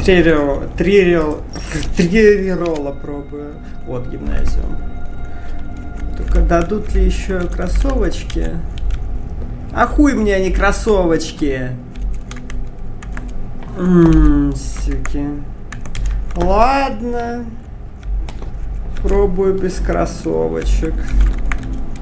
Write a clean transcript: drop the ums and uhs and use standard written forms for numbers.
три ролла пробую. Вот гимназиум. Только дадут ли еще кроссовочки? А хуй мне, а не кроссовочки. Суки. Ладно. Пробую без кроссовочек.